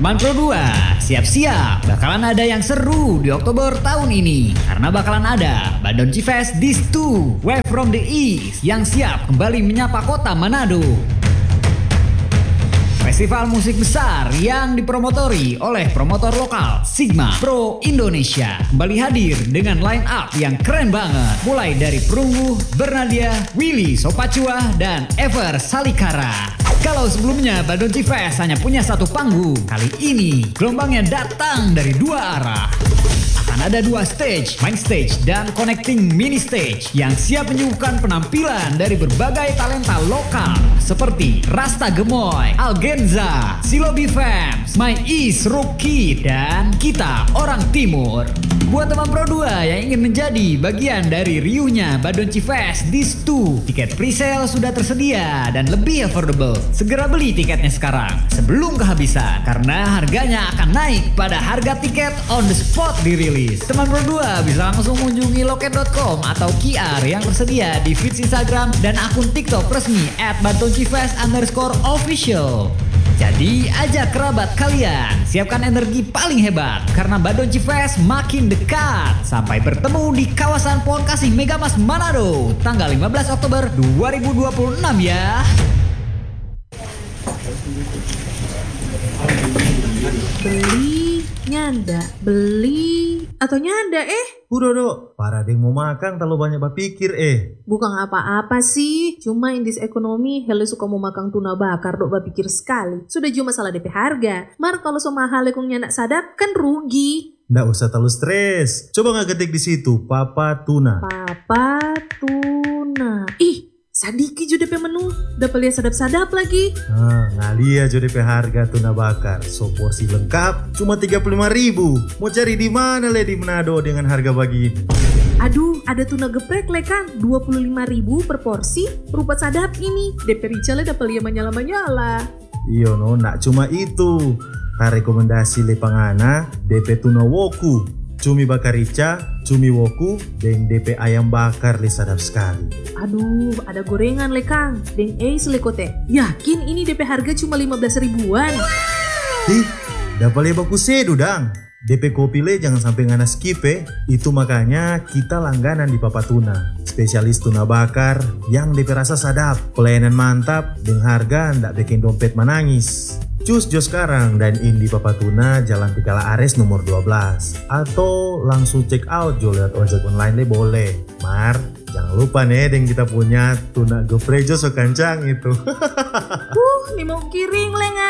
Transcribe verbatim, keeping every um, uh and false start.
Teman Pro dua, siap-siap bakalan ada yang seru di Oktober tahun ini. Karena bakalan ada Bandonji Fest Dis dua Wave from the East yang siap kembali menyapa kota Manado. Festival musik besar yang dipromotori oleh promotor lokal Sigma Pro Indonesia kembali hadir dengan line up yang keren banget. Mulai dari Perunggu, Bernadia, Willy Sopacua, dan Ever Salikara. Kalau sebelumnya Bandonji Fest hanya punya satu panggung, kali ini gelombangnya datang dari dua arah. Akan ada dua stage, main stage dan connecting mini stage yang siap menyuguhkan penampilan dari berbagai talenta lokal seperti Rasta Gemoy, Algenza, Silobi Fams, My Is Rookie, dan kita Orang Timur. Buat teman Pro dua yang ingin menjadi bagian dari riuhnya Bandonji Fest Dis dua, tiket presale sudah tersedia dan lebih affordable. Segera beli tiketnya sekarang sebelum kehabisan karena harganya akan naik pada harga tiket on the spot dirilis. Teman Pro dua bisa langsung mengunjungi loket dot com atau Q R yang tersedia di feeds Instagram dan akun TikTok resmi at bandonjifest underscore official. Jadi ajak kerabat kalian, siapkan energi paling hebat karena Bandonji Fest makin dekat. Sampai bertemu di kawasan Pohon Kasih Megamas Manado tanggal lima belas Oktober dua ribu dua puluh enam ya. Beli, nyanda, beli, atau nyanda eh? Udah dok, para deng mau makan terlalu banyak berpikir eh. Bukan apa-apa sih, cuma in this economy hele suka mau makan tuna bakar dok berpikir sekali. Sudah cuma masalah D P harga, mar kalau so mahal lekong nyanak sadap kan rugi. Nggak usah terlalu stres, coba nggak ketik di situ Papa Tuna. Papa Tuna, ih. Sadiki juga D P menu, dapat lihat sadap-sadap lagi. Ah, ngalia juga D P harga tuna bakar. So porsi lengkap cuma tiga puluh lima ribu. Mau cari di mana le di Manado dengan harga begini? Aduh, ada tuna geprek le Kang, dua puluh lima ribu per porsi. Rupa sadap ini, D P Rica le dapat lihat menyala-menyala. Iyo no, nak cuma itu. Ka rekomendasi le pangana D P tuna woku. Cumi bakar rica, cumi woku, dan D P ayam bakar le sadap sekali. Aduh, ada gorengan le Kang, dan eis le kote. Yakin ini D P harga cuma lima belas ribuan? Ih, dapat le baku sedu dang. D P kopi le jangan sampai ngana skip eh. Itu makanya kita langganan di Papa Tuna. Spesialis tuna bakar yang D P rasa sadap, pelayanan mantap, dan harga ndak bikin dompet menangis. Cus jo sekarang dan in di Papa Tuna Jalan Tikala Ares nomor dua belas. Atau langsung check out jo lewat ojek online le boleh. Mar, jangan lupa nih deng kita punya tuna geprejo so kancang itu. uh, nih mau kiring le nga.